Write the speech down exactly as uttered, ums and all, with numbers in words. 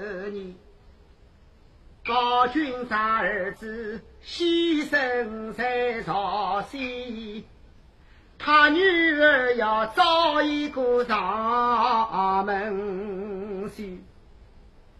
你高君三儿子牺牲在朝夕，他女儿要找一个上门婿。